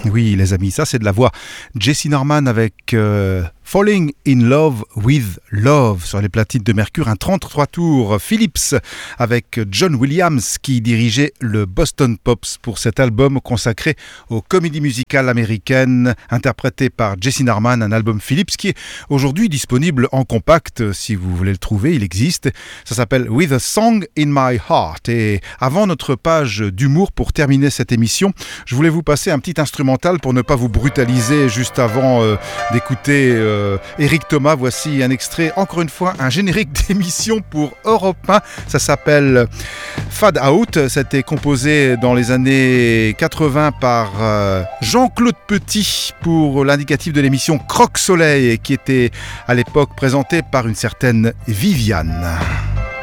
Oui, les amis, ça c'est de la voix Jessye Norman avec Falling in Love with Love sur les platines de Mercure, un 33 tours Philips avec John Williams qui dirigeait le Boston Pops pour cet album consacré aux comédies musicales américaines interprétées par Jessye Norman, un album Philips qui est aujourd'hui disponible en compact si vous voulez le trouver, il existe. Ça s'appelle With a Song in My Heart. Et avant notre page d'humour pour terminer cette émission, je voulais vous passer un petit instrumental pour ne pas vous brutaliser juste avant d'écouter Eric Thomas. Voici un extrait, encore une fois, un générique d'émission pour Europe 1. Ça s'appelle Fade Out. C'était composé dans les années 80 par Jean-Claude Petit pour l'indicatif de l'émission Croque Soleil qui était à l'époque présentée par une certaine Viviane.